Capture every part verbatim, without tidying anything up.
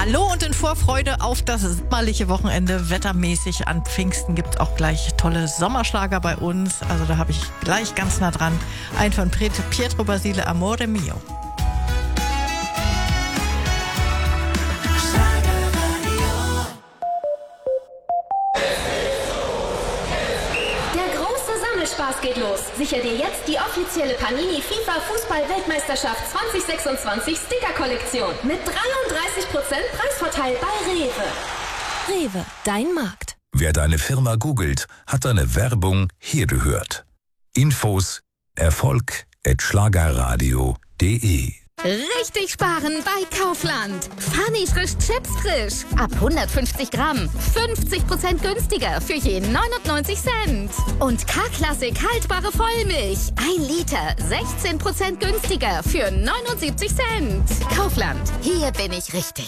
Hallo und in Vorfreude auf das sommerliche Wochenende. Wettermäßig an Pfingsten gibt es auch gleich tolle Sommerschlager bei uns. Also da habe ich gleich ganz nah dran einen von Pietro Basile, Amore Mio. Spaß geht los. Sicher dir jetzt die offizielle Panini FIFA Fußball-Weltmeisterschaft zwanzig sechsundzwanzig Sticker-Kollektion mit dreiunddreißig Prozent Preisvorteil bei Rewe. Rewe, dein Markt. Wer deine Firma googelt, hat deine Werbung hier gehört. Infos Erfolg at schlagerradio punkt de. Richtig sparen bei Kaufland. Funny frisch Chips frisch. Ab hundertfünfzig Gramm. fünfzig Prozent günstiger für je neunundneunzig Cent. Und K-Klassik haltbare Vollmilch. ein Liter. sechzehn Prozent günstiger für neunundsiebzig Cent. Kaufland. Hier bin ich richtig.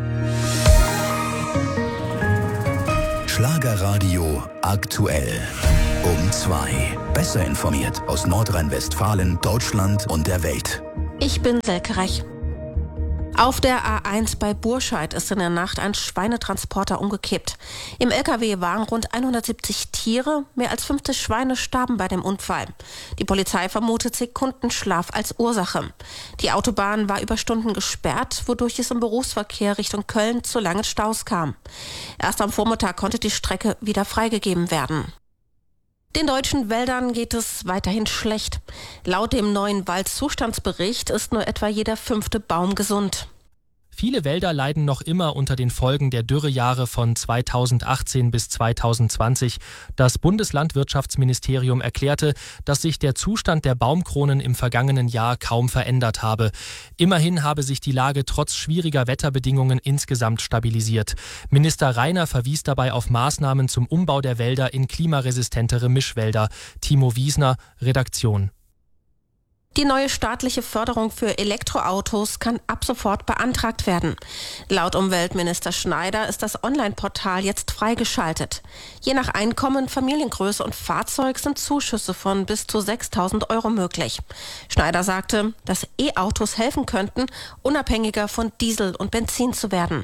Schlagerradio aktuell. Um zwei. Besser informiert aus Nordrhein-Westfalen, Deutschland und der Welt. Ich bin Selke Reich. Auf der A eins bei Burscheid ist in der Nacht ein Schweinetransporter umgekippt. Im L K W waren rund hundertsiebzig Tiere, mehr als fünfzig Schweine starben bei dem Unfall. Die Polizei vermutet Sekundenschlaf als Ursache. Die Autobahn war über Stunden gesperrt, wodurch es im Berufsverkehr Richtung Köln zu langen Staus kam. Erst am Vormittag konnte die Strecke wieder freigegeben werden. Den deutschen Wäldern geht es weiterhin schlecht. Laut dem neuen Waldzustandsbericht ist nur etwa jeder fünfte Baum gesund. Viele Wälder leiden noch immer unter den Folgen der Dürrejahre von zweitausendachtzehn bis zweitausendzwanzig. Das Bundeslandwirtschaftsministerium erklärte, dass sich der Zustand der Baumkronen im vergangenen Jahr kaum verändert habe. Immerhin habe sich die Lage trotz schwieriger Wetterbedingungen insgesamt stabilisiert. Minister Rainer verwies dabei auf Maßnahmen zum Umbau der Wälder in klimaresistentere Mischwälder. Timo Wiesner, Redaktion. Die neue staatliche Förderung für Elektroautos kann ab sofort beantragt werden. Laut Umweltminister Schneider ist das Online-Portal jetzt freigeschaltet. Je nach Einkommen, Familiengröße und Fahrzeug sind Zuschüsse von bis zu sechstausend Euro möglich. Schneider sagte, dass E-Autos helfen könnten, unabhängiger von Diesel und Benzin zu werden.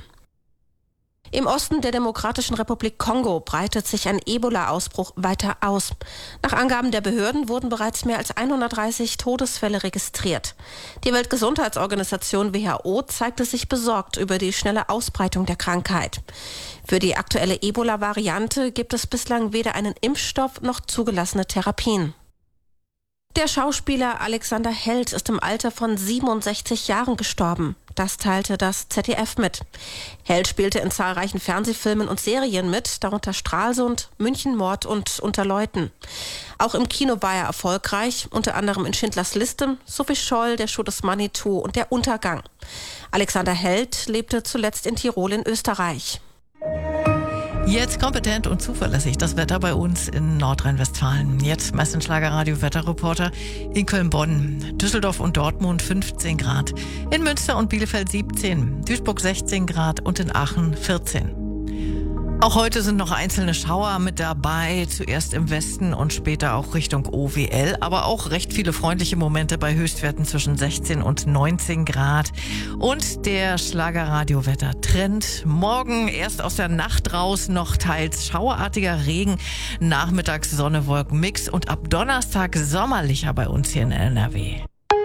Im Osten der Demokratischen Republik Kongo breitet sich ein Ebola-Ausbruch weiter aus. Nach Angaben der Behörden wurden bereits mehr als hundertdreißig Todesfälle registriert. Die Weltgesundheitsorganisation W H O zeigte sich besorgt über die schnelle Ausbreitung der Krankheit. Für die aktuelle Ebola-Variante gibt es bislang weder einen Impfstoff noch zugelassene Therapien. Der Schauspieler Alexander Held ist im Alter von siebenundsechzig Jahren gestorben. Das teilte das Z D F mit. Held spielte in zahlreichen Fernsehfilmen und Serien mit, darunter Stralsund, Münchenmord und Unter Leuten. Auch im Kino war er erfolgreich, unter anderem in Schindlers Liste, Sophie Scholl, Der Schuh des Manitou und Der Untergang. Alexander Held lebte zuletzt in Tirol in Österreich. Jetzt kompetent und zuverlässig das Wetter bei uns in Nordrhein-Westfalen. Jetzt Messenschlager-Radio Wetterreporter in Köln-Bonn, Düsseldorf und Dortmund fünfzehn Grad, in Münster und Bielefeld siebzehn, Duisburg sechzehn Grad und in Aachen vierzehn. Auch heute sind noch einzelne Schauer mit dabei, zuerst im Westen und später auch Richtung O W L, aber auch recht viele freundliche Momente bei Höchstwerten zwischen sechzehn und neunzehn Grad. Und der Schlagerradio-Wetter-Trend. Morgen erst aus der Nacht raus noch teils schauerartiger Regen, nachmittags Sonne, Wolken, Mix und ab Donnerstag sommerlicher bei uns hier in N R W.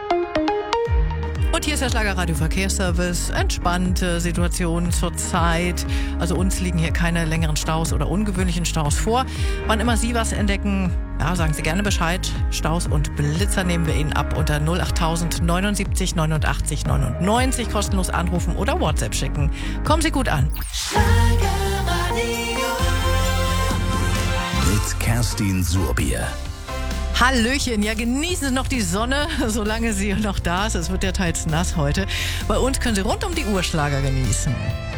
Und hier ist der Schlagerradio Verkehrsservice. Entspannte Situation zurzeit. Also uns liegen hier keine längeren Staus oder ungewöhnlichen Staus vor. Wann immer Sie was entdecken, ja, sagen Sie gerne Bescheid. Staus und Blitzer nehmen wir Ihnen ab unter null achttausend neunundsiebzig neunundachtzig neunundneunzig. Kostenlos anrufen oder WhatsApp schicken. Kommen Sie gut an. Schlagerradio mit Kerstin Surbier. Hallöchen, ja, genießen Sie noch die Sonne, solange sie noch da ist. Es wird ja teils nass heute. Bei uns können Sie rund um die Uhr Schlager genießen.